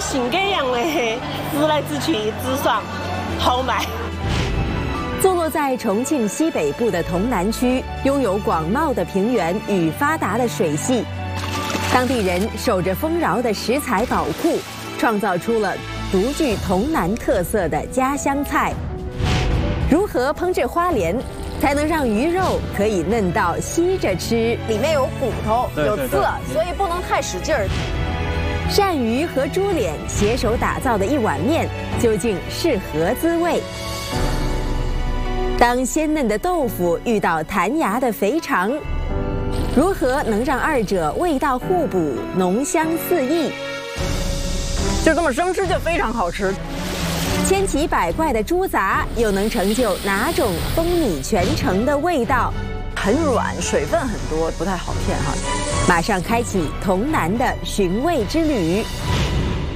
性格样嘞，直来直去，直爽，好买。 坐落在重庆西北部的潼南区，拥有广袤的平原与发达的水系，当地人守着丰饶的食材宝库，创造出了独具潼南特色的家乡菜。如何烹制花鲢，才能让鱼肉可以嫩到吸着吃？ 里面有骨头，有刺，所以不能太使劲儿。 鳝鱼和猪脸携手打造的一碗面，究竟是何滋味？当鲜嫩的豆腐遇到弹牙的肥肠，如何能让二者味道互补、浓香四溢？ 就这么生吃就非常好吃。 千奇百怪的猪杂又能成就哪种风靡全城的味道？ 很软，水分很多，不太好骗哈。 马上开启潼南的寻味之旅。